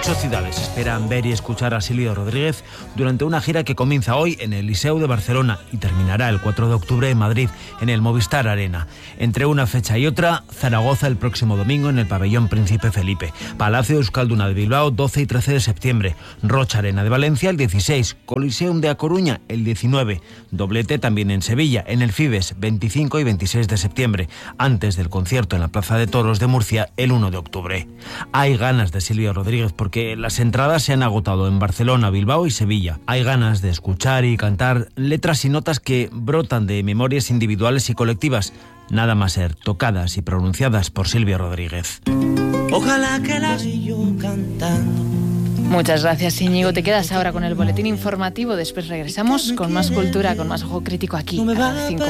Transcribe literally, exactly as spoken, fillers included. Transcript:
Ocho ciudades esperan ver y escuchar a Silvio Rodríguez durante una gira que comienza hoy en el Liceu de Barcelona y terminará el cuatro de octubre en Madrid, en el Movistar Arena. Entre una fecha y otra, Zaragoza el próximo domingo en el Pabellón Príncipe Felipe, Palacio Euskalduna de Bilbao doce y trece de septiembre, Rocha Arena de Valencia el dieciséis, Coliseum de A Coruña el diecinueve, doblete también en Sevilla, en el Fibes veinticinco y veintiséis de septiembre, antes del concierto en la Plaza de Toros de Murcia el uno de octubre. Hay ganas de Silvio Rodríguez porque las entradas se han agotado en Barcelona, Bilbao y Sevilla. Hay ganas de escuchar y cantar letras y notas que brotan de memorias individuales y colectivas, nada más ser tocadas y pronunciadas por Silvio Rodríguez. Ojalá que las y yo cantando. Muchas gracias, Íñigo. Te quedas ahora con el boletín informativo. Después regresamos con más cultura, con más Ojo Crítico aquí a las cinco.